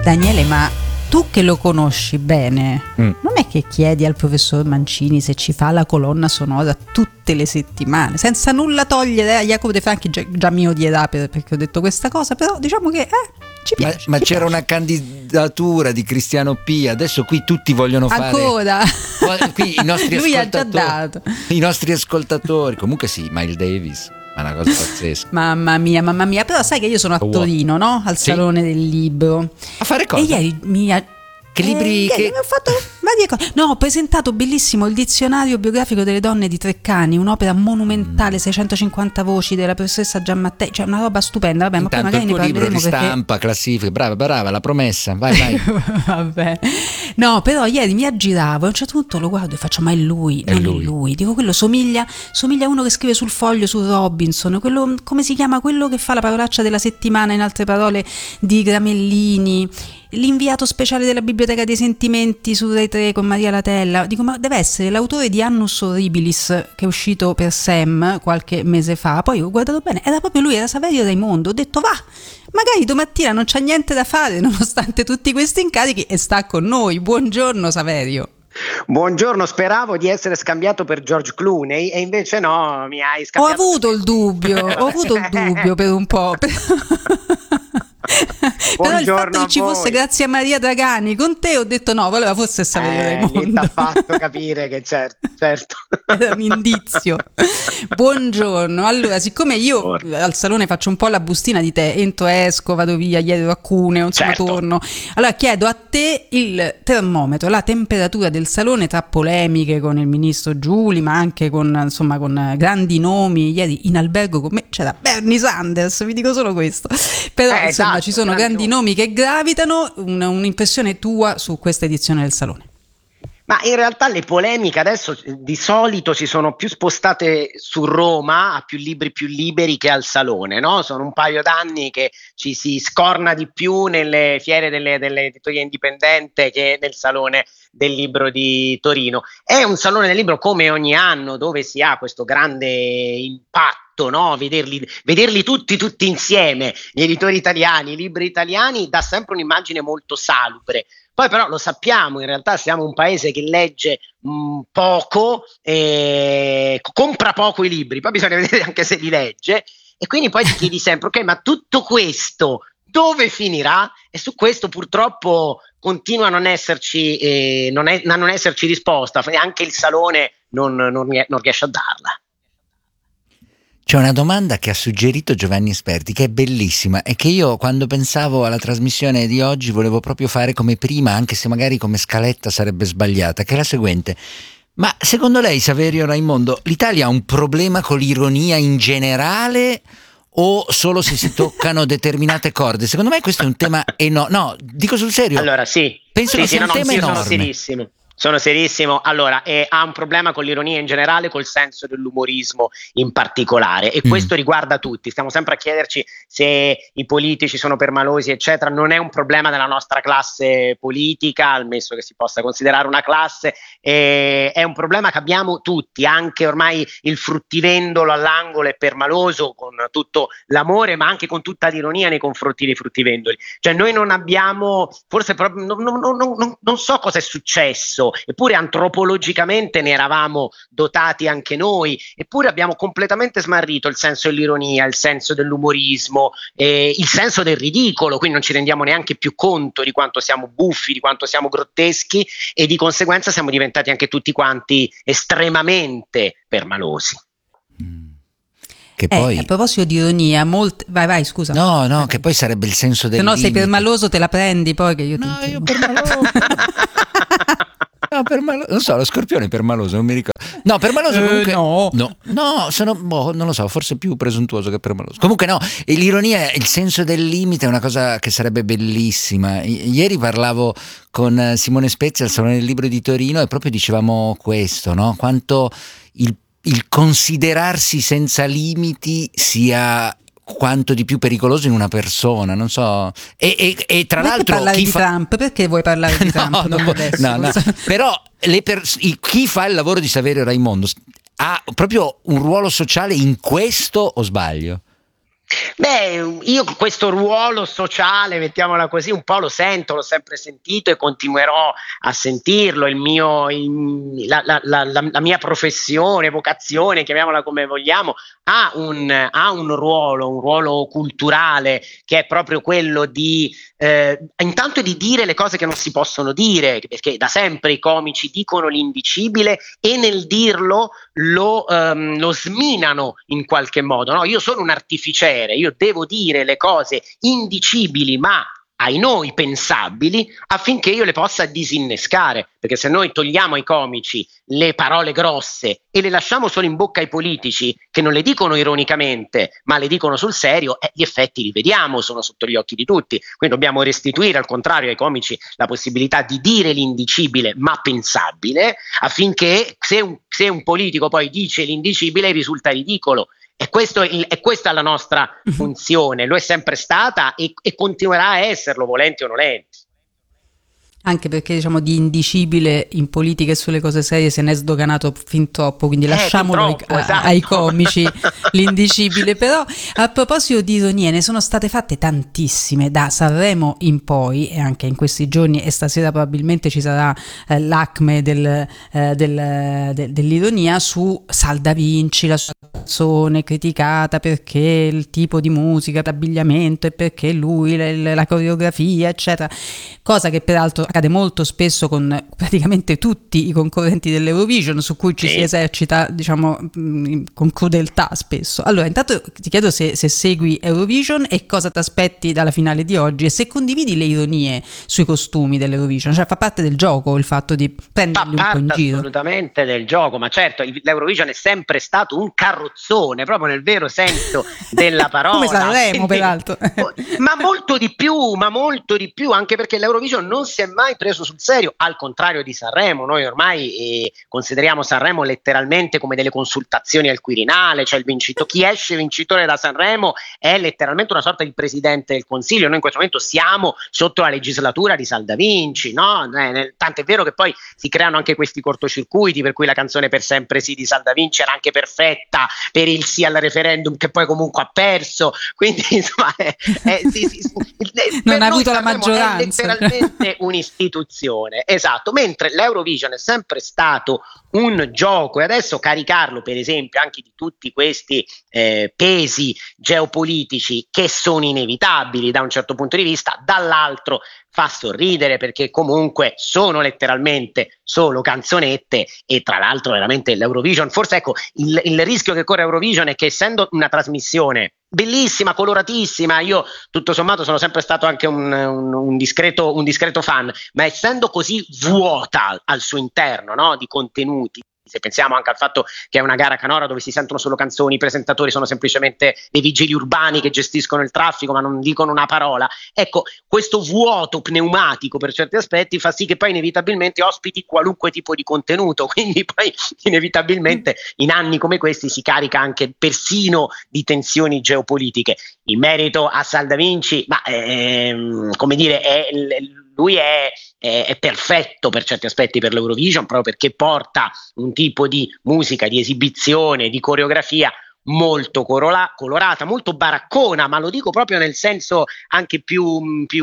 Daniele, ma tu che lo conosci bene, non è che chiedi al professor Mancini se ci fa la colonna sonora tutte le settimane, senza nulla togliere a Jacopo De Franchi, già mi odierà perché ho detto questa cosa, però diciamo che ci piace. Ma ci c'era piace. una candidatura di Cristiano P, adesso qui tutti vogliono fare Ancora? Qui i nostri Lui ha già ascoltatori, dato. i nostri ascoltatori, comunque sì, Miles Davis è una cosa pazzesca. Mamma mia, però sai che io sono a Torino, no? Al Sì. Salone del Libro. A fare cosa? E ieri Che libri che... ho fatto varie cose. No, ho presentato bellissimo il dizionario biografico delle donne di Treccani, un'opera monumentale, 650 voci della professoressa Giammattei, cioè una roba stupenda. Vabbè, Intanto ma poi magari il ne tuo libro parleremo ristampa, classifica, brava, la promessa, vai. Vabbè. No, però ieri mi aggiravo e a un certo punto lo guardo e faccio: ma è lui, non è lui. Dico, quello somiglia a uno che scrive sul foglio su Robinson, quello, come si chiama, quello che fa la parolaccia della settimana, in altre parole, di Gramellini, l'inviato speciale della Biblioteca dei Sentimenti su Rai 3 con Maria Latella. Dico, ma deve essere l'autore di Annus Horribilis, che è uscito per Sam qualche mese fa. Poi ho guardato bene, era proprio lui, era Saverio Raimondo. Ho detto, va, magari domattina non c'ha niente da fare nonostante tutti questi incarichi e sta con noi. Buongiorno Saverio. Buongiorno, speravo di essere scambiato per George Clooney e invece no, mi hai scambiato. Ho avuto il dubbio per un po'. Però il fatto che ci fosse Grazia Maria Dragani con te, ho detto no, voleva forse Saverio Raimondo. Ti ha fatto capire che certo. Era un indizio. Buongiorno. Allora, siccome io al salone faccio un po' la bustina di te, entro, esco, vado via, ieri ero a Cuneo, insomma torno, allora chiedo a te il termometro, la temperatura del salone, tra polemiche con il ministro Giuli, ma anche con grandi nomi. Ieri in albergo con me c'era Bernie Sanders, vi dico solo questo. Però insomma ci sono grandi nomi che gravitano. Un'impressione tua su questa edizione del salone? Ma in realtà le polemiche adesso di solito si sono più spostate su Roma, a più libri più liberi, che al Salone, no? Sono un paio d'anni che ci si scorna di più nelle fiere dell'editoria indipendente che nel Salone del Libro di Torino. È un Salone del Libro come ogni anno, dove si ha questo grande impatto, no? Vederli tutti insieme, gli editori italiani, i libri italiani, dà sempre un'immagine molto salubre. Poi però lo sappiamo, in realtà siamo un paese che legge poco, compra poco i libri, poi bisogna vedere anche se li legge, e quindi poi ti chiedi sempre, ok, ma tutto questo dove finirà? E su questo purtroppo continua a non esserci risposta, e anche il Salone non riesce a darla. C'è una domanda che ha suggerito Giovanni Esperti, che è bellissima e che io, quando pensavo alla trasmissione di oggi, volevo proprio fare come prima, anche se magari come scaletta sarebbe sbagliata, che è la seguente: ma secondo lei, Saverio Raimondo, l'Italia ha un problema con l'ironia in generale o solo se si toccano determinate corde? Secondo me questo è un tema enorme. No, dico sul serio. Allora penso che sia un tema enorme. Sono serissimo. Allora, ha un problema con l'ironia in generale, col senso dell'umorismo in particolare, e questo riguarda tutti. Stiamo sempre a chiederci se i politici sono permalosi, eccetera. Non è un problema della nostra classe politica, ammesso che si possa considerare una classe, è un problema che abbiamo tutti. Anche ormai il fruttivendolo all'angolo è permaloso, con tutto l'amore, ma anche con tutta l'ironia nei confronti dei fruttivendoli. Cioè noi non abbiamo, forse proprio, non so cosa è successo, eppure antropologicamente ne eravamo dotati anche noi, eppure abbiamo completamente smarrito il senso dell'ironia, il senso dell'umorismo, il senso del ridicolo, quindi non ci rendiamo neanche più conto di quanto siamo buffi, di quanto siamo grotteschi, e di conseguenza siamo diventati anche tutti quanti estremamente permalosi. Che poi... a proposito di ironia, vai, scusa. No, che poi sarebbe il senso del limite. Se no sei permaloso, te la prendi poi che io ti io permaloso. No, permaloso. Non so, lo scorpione è permaloso, non mi ricordo. No, permaloso comunque no, sono non lo so, forse più presuntuoso che permaloso. Comunque no, e l'ironia, il senso del limite è una cosa che sarebbe bellissima. Ieri parlavo con Simone Spezia al Salone del Libro di Torino e proprio dicevamo questo, no? Quanto il considerarsi senza limiti sia quanto di più pericoloso in una persona, non so. E tra l'altro parlare di Trump? Perché vuoi parlare di Trump? No. Però chi fa il lavoro di Saverio Raimondo ha proprio un ruolo sociale in questo, o sbaglio? Beh, io questo ruolo sociale, mettiamola così, un po' lo sento, l'ho sempre sentito e continuerò a sentirlo. La mia professione, vocazione, chiamiamola come vogliamo, ha un ruolo culturale che è proprio quello di intanto di dire le cose che non si possono dire, perché da sempre i comici dicono l'indicibile e nel dirlo lo sminano in qualche modo, no? Io sono un artificiere, io devo dire le cose indicibili ma ai noi pensabili affinché io le possa disinnescare, perché se noi togliamo ai comici le parole grosse e le lasciamo solo in bocca ai politici che non le dicono ironicamente ma le dicono sul serio, gli effetti li vediamo, sono sotto gli occhi di tutti. Quindi dobbiamo restituire al contrario ai comici la possibilità di dire l'indicibile ma pensabile, affinché se un politico poi dice l'indicibile risulta ridicolo. E questa è la nostra funzione, lo è sempre stata e continuerà a esserlo, volenti o nolenti. Anche perché diciamo di indicibile in politica e sulle cose serie se n'è sdoganato fin troppo, quindi lasciamolo esatto. ai comici l'indicibile. Però a proposito di ironie, ne sono state fatte tantissime da Sanremo in poi, e anche in questi giorni e stasera probabilmente ci sarà l'acme dell'ironia su Sal Da Vinci, la sua canzone criticata perché il tipo di musica, d'abbigliamento e perché lui, la coreografia eccetera, cosa che peraltro accade molto spesso con praticamente tutti i concorrenti dell'Eurovision, su cui ci si esercita diciamo con crudeltà spesso. Allora intanto ti chiedo se segui Eurovision e cosa ti aspetti dalla finale di oggi e se condividi le ironie sui costumi dell'Eurovision, cioè fa parte del gioco il fatto di prenderli un po' in giro. Assolutamente del gioco, ma certo l'Eurovision è sempre stato un carrozzone proprio nel vero senso della parola. Come Sanremo peraltro. ma molto di più, anche perché l'Eurovision non si è mai preso sul serio, al contrario di Sanremo. Noi ormai consideriamo Sanremo letteralmente come delle consultazioni al Quirinale, cioè chi esce vincitore da Sanremo è letteralmente una sorta di presidente del Consiglio. Noi in questo momento siamo sotto la legislatura di Sal Da Vinci, no? Tant'è vero che poi si creano anche questi cortocircuiti per cui la canzone Per sempre sì di Sal Da Vinci era anche perfetta per il sì al referendum che poi comunque ha perso, quindi insomma non ha avuto la maggioranza, è letteralmente un'istituzione, esatto, mentre l'Eurovision è sempre stato un gioco e adesso caricarlo per esempio anche di tutti questi pesi geopolitici che sono inevitabili da un certo punto di vista, dall'altro fa sorridere perché comunque sono letteralmente solo canzonette e tra l'altro veramente l'Eurovision, forse ecco il rischio che corre Eurovision è che essendo una trasmissione bellissima, coloratissima, io tutto sommato sono sempre stato anche un discreto fan, ma essendo così vuota al suo interno, no, di contenuti, se pensiamo anche al fatto che è una gara canora dove si sentono solo canzoni, i presentatori sono semplicemente dei vigili urbani che gestiscono il traffico ma non dicono una parola, ecco, questo vuoto pneumatico per certi aspetti fa sì che poi inevitabilmente ospiti qualunque tipo di contenuto, quindi poi inevitabilmente in anni come questi si carica anche persino di tensioni geopolitiche. In merito a Sal Da Vinci, ma come dire, lui è perfetto per certi aspetti per l'Eurovision, proprio perché porta un tipo di musica, di esibizione, di coreografia molto colorata, molto baraccona, ma lo dico proprio nel senso anche più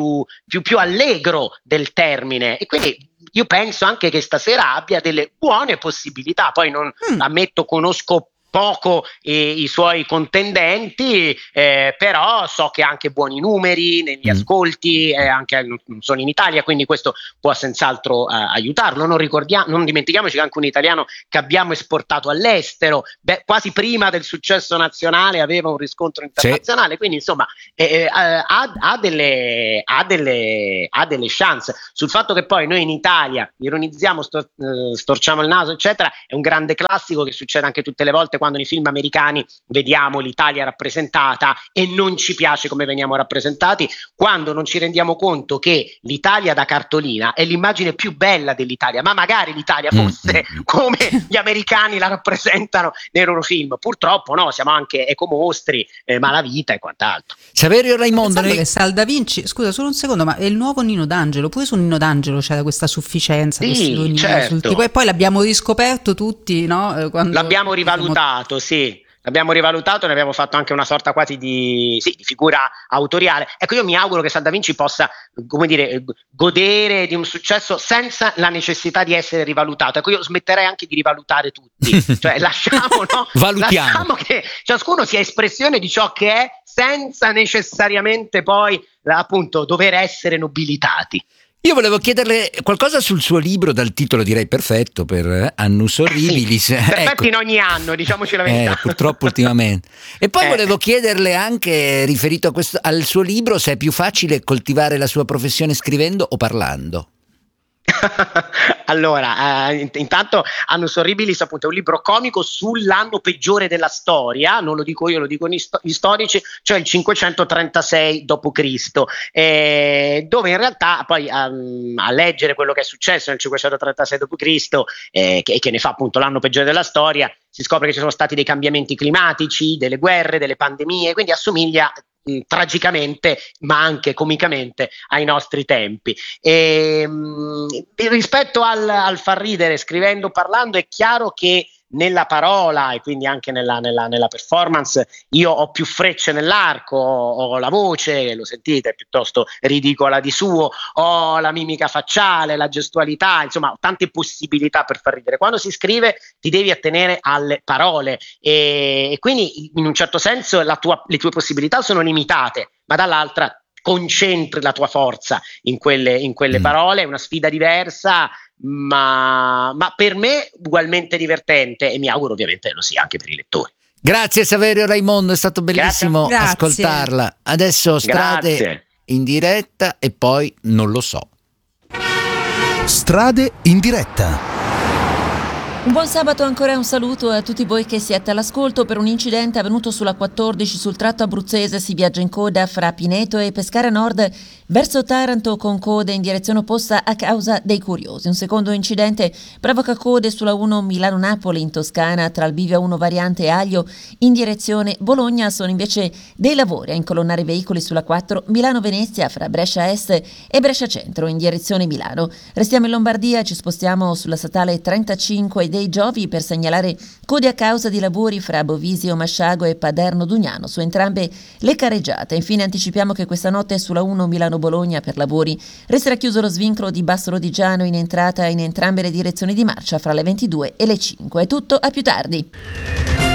allegro del termine, e quindi io penso anche che stasera abbia delle buone possibilità. Poi non ammetto, conosco poco i suoi contendenti, però so che ha anche buoni numeri negli ascolti, anche non sono in Italia, quindi questo può senz'altro aiutarlo. Non dimentichiamoci che anche un italiano che abbiamo esportato all'estero, quasi prima del successo nazionale aveva un riscontro internazionale, sì. Quindi insomma ha delle chance. Sul fatto che poi noi in Italia ironizziamo, storciamo il naso eccetera, è un grande classico che succede anche tutte le volte quando nei film americani vediamo l'Italia rappresentata e non ci piace come veniamo rappresentati, quando non ci rendiamo conto che l'Italia da cartolina è l'immagine più bella dell'Italia, ma magari l'Italia fosse come gli americani la rappresentano nei loro film. Purtroppo no, siamo anche ecomostri, malavita e quant'altro. Saverio Raimondo, che Sal Da Vinci, scusa solo un secondo, ma è il nuovo Nino D'Angelo, pure su Nino D'Angelo c'era questa sufficienza, sì, certo. sul tipo, e poi l'abbiamo riscoperto tutti, no? Quando l'abbiamo rivalutato, sì. l'abbiamo rivalutato, ne abbiamo fatto anche una sorta quasi di figura autoriale. Ecco, io mi auguro che San Da Vinci possa, come dire, godere di un successo senza la necessità di essere rivalutato. Ecco, io smetterei anche di rivalutare tutti, cioè lasciamo, no? Valutiamo. Lasciamo che ciascuno sia espressione di ciò che è, senza necessariamente poi appunto dover essere nobilitati. Io volevo chiederle qualcosa sul suo libro, dal titolo direi perfetto per Annus Horribilis. Sì, perfetti ecco. in ogni anno, diciamoci la verità. Purtroppo ultimamente. E poi volevo chiederle anche, riferito al suo libro, se è più facile coltivare la sua professione scrivendo o parlando. Allora, intanto Annus Horribilis appunto è un libro comico sull'anno peggiore della storia, non lo dico io, lo dicono gli storici, cioè il 536 d.C., dove in realtà poi a leggere quello che è successo nel 536 d.C., che ne fa appunto l'anno peggiore della storia, si scopre che ci sono stati dei cambiamenti climatici, delle guerre, delle pandemie, quindi assomiglia tragicamente ma anche comicamente ai nostri tempi. Rispetto al far ridere scrivendo, parlando, è chiaro che nella parola e quindi anche nella performance io ho più frecce nell'arco, ho la voce, lo sentite, piuttosto ridicola di suo, ho la mimica facciale, la gestualità, insomma ho tante possibilità per far ridere. Quando si scrive ti devi attenere alle parole e quindi in un certo senso le tue possibilità sono limitate, ma dall'altra concentri la tua forza in quelle parole, è una sfida diversa, ma per me ugualmente divertente, e mi auguro ovviamente lo sia anche per i lettori. Grazie Saverio Raimondo, è stato bellissimo ascoltarla. Adesso Strade in diretta e poi non lo so. Strade in diretta. Un buon sabato ancora e un saluto a tutti voi che siete all'ascolto. Per un incidente avvenuto sulla 14 sul tratto abruzzese si viaggia in coda fra Pineto e Pescara Nord verso Taranto con code in direzione opposta a causa dei curiosi. Un secondo incidente provoca code sulla 1 Milano-Napoli in Toscana tra il bivio 1 variante Aglio in direzione Bologna. Sono invece dei lavori a incolonnare i veicoli sulla 4 Milano-Venezia fra Brescia Est e Brescia Centro in direzione Milano. Restiamo in Lombardia, ci spostiamo sulla statale 35 dei Giovi per segnalare code a causa di lavori fra Bovisio Masciago e Paderno Dugnano su entrambe le carreggiate. Infine anticipiamo che questa notte sulla 1 Milano-Bologna per lavori resterà chiuso lo svincolo di Basso Rodigiano in entrata in entrambe le direzioni di marcia fra le 22 e le 5. È tutto, a più tardi.